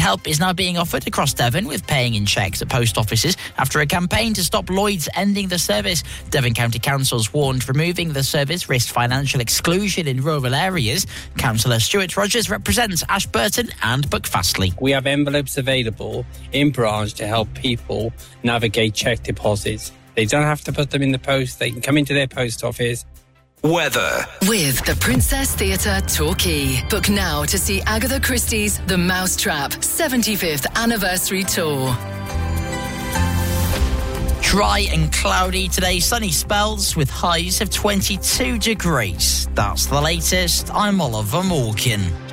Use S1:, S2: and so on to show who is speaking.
S1: Help is now being offered across Devon with paying in cheques at post offices after a campaign to stop Lloyds ending the service. Devon County Council's warned removing the service risked financial exclusion in rural areas. Councillor Stuart Rogers represents Ashburton and Buckfastleigh.
S2: We have envelopes available in branch to help people navigate cheque deposits. They don't have to put them in the post. They can come into their post office.
S3: Weather.
S4: With the Princess Theatre Torquay. Book now to see Agatha Christie's The Mousetrap 75th Anniversary Tour.
S1: Dry and cloudy today, sunny spells with highs of 22 degrees. That's the latest. I'm Oliver Morgan.